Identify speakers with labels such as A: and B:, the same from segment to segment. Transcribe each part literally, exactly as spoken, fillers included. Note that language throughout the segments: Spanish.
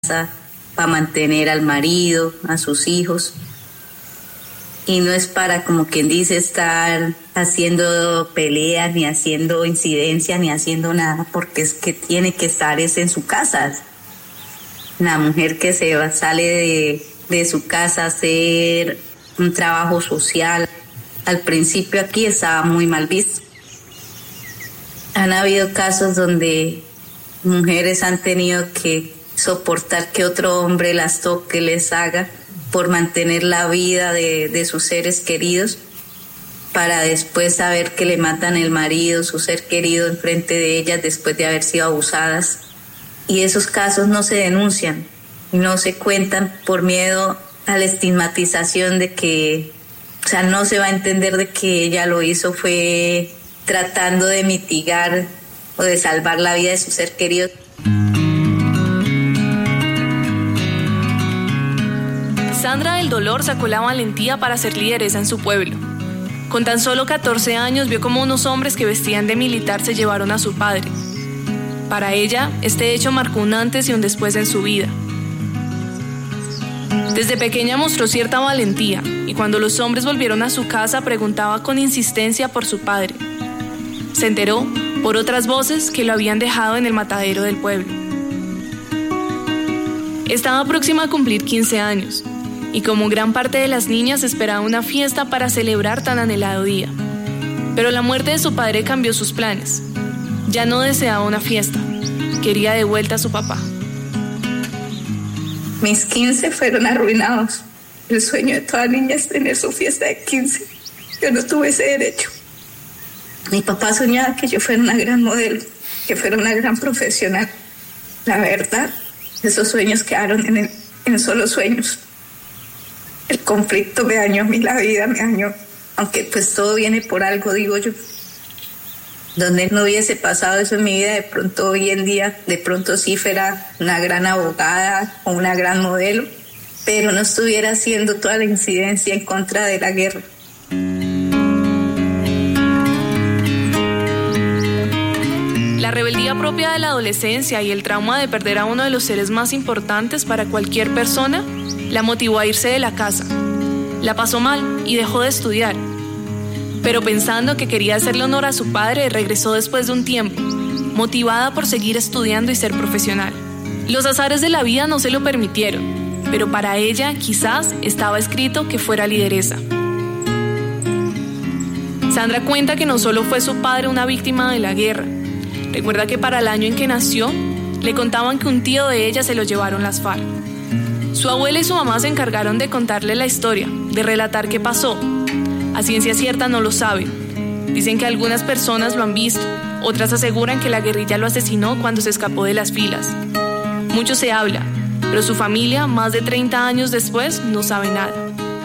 A: para mantener al marido, a sus hijos. Y no es para, como quien dice, estar haciendo peleas, ni haciendo incidencias, ni haciendo nada, porque es que tiene que estar es en su casa. La mujer que se va, sale de, de su casa a hacer un trabajo social, al principio aquí estaba muy mal visto. Han habido casos donde mujeres han tenido que soportar que otro hombre las toque, les haga, por mantener la vida de, de sus seres queridos, para después saber que le matan el marido, su ser querido, enfrente de ellas después de haber sido abusadas. Y esos casos no se denuncian y no se cuentan por miedo a la estigmatización de que, o sea, no se va a entender de que ella lo hizo fue tratando de mitigar o de salvar la vida de su ser querido.
B: Sandra del Dolor sacó la valentía para ser lideresa en su pueblo. Con tan solo catorce años vio como unos hombres que vestían de militar se llevaron a su padre. Para ella, este hecho marcó un antes y un después en su vida. Desde pequeña mostró cierta valentía y cuando los hombres volvieron a su casa preguntaba con insistencia por su padre. Se enteró, por otras voces, que lo habían dejado en el matadero del pueblo. Estaba próxima a cumplir quince años. Y como gran parte de las niñas esperaba una fiesta para celebrar tan anhelado día. Pero la muerte de su padre cambió sus planes. Ya no deseaba una fiesta, quería de vuelta a su papá.
A: Mis quince fueron arruinados. El sueño de toda niña es tener su fiesta de quince. Yo no tuve ese derecho. Mi papá soñaba que yo fuera una gran modelo, que fuera una gran profesional. La verdad, esos sueños quedaron en, el, en solo sueños. El conflicto me dañó a mí la vida, me dañó, aunque pues todo viene por algo, digo yo. Donde no hubiese pasado eso en mi vida, de pronto hoy en día, de pronto sí fuera una gran abogada o una gran modelo, pero no estuviera haciendo toda la incidencia en contra de la guerra.
B: La rebeldía propia de la adolescencia y el trauma de perder a uno de los seres más importantes para cualquier persona la motivó a irse de la casa. La pasó mal y dejó de estudiar. Pero pensando que quería hacerle honor a su padre, regresó después de un tiempo, motivada por seguir estudiando y ser profesional. Los azares de la vida no se lo permitieron, pero para ella quizás estaba escrito que fuera lideresa. Sandra cuenta que no solo fue su padre una víctima de la guerra. Recuerda que para el año en que nació, le contaban que un tío de ella se lo llevaron las FARC. Su abuela y su mamá se encargaron de contarle la historia, de relatar qué pasó. A ciencia cierta no lo saben. Dicen que algunas personas lo han visto, otras aseguran que la guerrilla lo asesinó cuando se escapó de las filas. Mucho se habla, pero su familia, más de treinta años después, no sabe nada.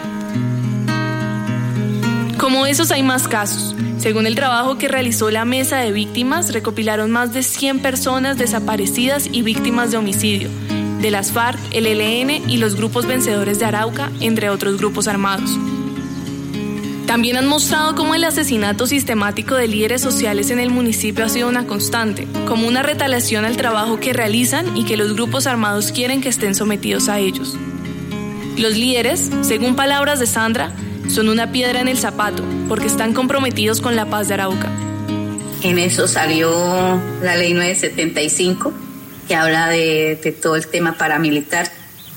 B: Como esos hay más casos. Según el trabajo que realizó la Mesa de Víctimas, recopilaron más de cien personas desaparecidas y víctimas de homicidio, de las FARC, el E L N y los grupos vencedores de Arauca, entre otros grupos armados. También han mostrado cómo el asesinato sistemático de líderes sociales en el municipio ha sido una constante, como una retaliación al trabajo que realizan y que los grupos armados quieren que estén sometidos a ellos. Los líderes, según palabras de Sandra, son una piedra en el zapato, porque están comprometidos con la paz de Arauca.
A: En eso salió la ley nueve setenta y cinco, que habla de, de todo el tema paramilitar.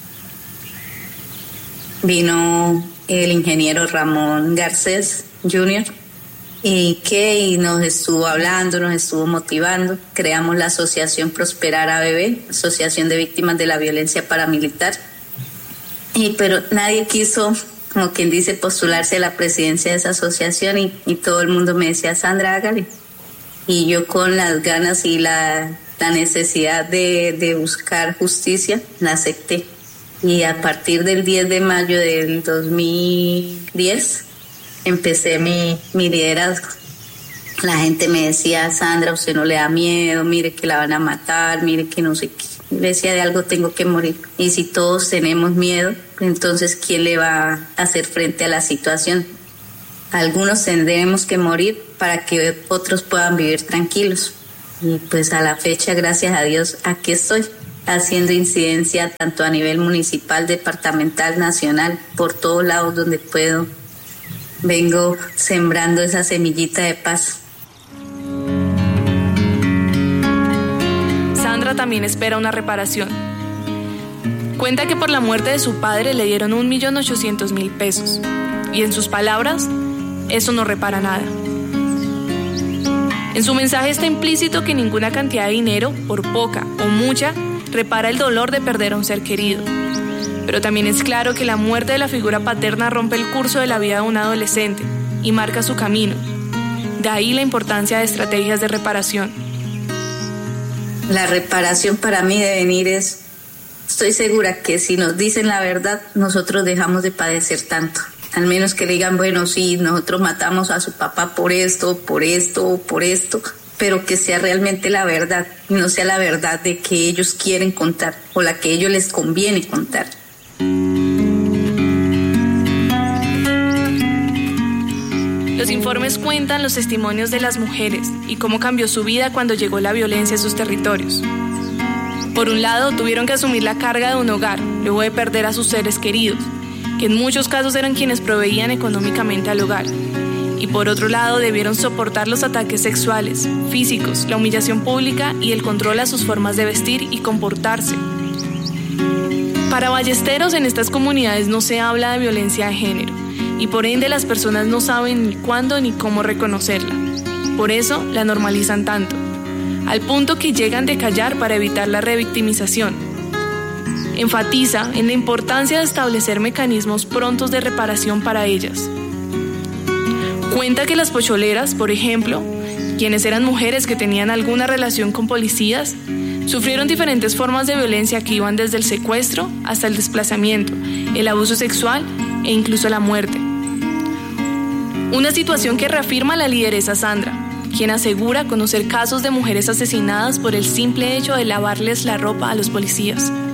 A: Vino el ingeniero Ramón Garcés junior y que y nos estuvo hablando, nos estuvo motivando. Creamos la asociación Prosperar A B B, Asociación de Víctimas de la Violencia Paramilitar. Y pero nadie quiso, como quien dice, postularse a la presidencia de esa asociación y, y todo el mundo me decía, Sandra, hágale. Y yo con las ganas y la, la necesidad de, de buscar justicia, la acepté. Y a partir del diez de mayo del dos mil diez empecé mi, mi liderazgo. La gente me decía, Sandra, usted no le da miedo, mire que la van a matar, mire que no sé qué. Le decía, de algo tengo que morir. Y si todos tenemos miedo, entonces ¿quién le va a hacer frente a la situación? Algunos tendremos que morir para que otros puedan vivir tranquilos. Y pues a la fecha, gracias a Dios, aquí estoy. haciendo incidencia tanto a nivel municipal, departamental, nacional, por todos lados donde puedo. Vengo sembrando esa semillita de paz.
B: Sandra también espera una reparación. Cuenta que por la muerte de su padre le dieron un millón ochocientos mil pesos. Y en sus palabras, eso no repara nada. En su mensaje está implícito que ninguna cantidad de dinero, por poca o mucha, repara el dolor de perder a un ser querido. Pero también es claro que la muerte de la figura paterna rompe el curso de la vida de un adolescente y marca su camino. De ahí la importancia de estrategias de reparación.
A: La reparación para mí de venir es, estoy segura que si nos dicen la verdad, nosotros dejamos de padecer tanto. Al menos que le digan, bueno, sí, nosotros matamos a su papá por esto, por esto, por esto, pero que sea realmente la verdad, y no sea la verdad de que ellos quieren contar o la que a ellos les conviene contar.
B: Los informes cuentan los testimonios de las mujeres y cómo cambió su vida cuando llegó la violencia a sus territorios. Por un lado, tuvieron que asumir la carga de un hogar, luego de perder a sus seres queridos, que en muchos casos eran quienes proveían económicamente al hogar. Y por otro lado, debieron soportar los ataques sexuales, físicos, la humillación pública y el control a sus formas de vestir y comportarse. Para Ballesteros, en estas comunidades no se habla de violencia de género, y por ende las personas no saben ni cuándo ni cómo reconocerla. Por eso la normalizan tanto, al punto que llegan de callar para evitar la revictimización. Enfatiza en la importancia de establecer mecanismos prontos de reparación para ellas. Cuenta que las pocholeras, por ejemplo, quienes eran mujeres que tenían alguna relación con policías, sufrieron diferentes formas de violencia que iban desde el secuestro hasta el desplazamiento, el abuso sexual e incluso la muerte. Una situación que reafirma la lideresa Sandra, quien asegura conocer casos de mujeres asesinadas por el simple hecho de lavarles la ropa a los policías.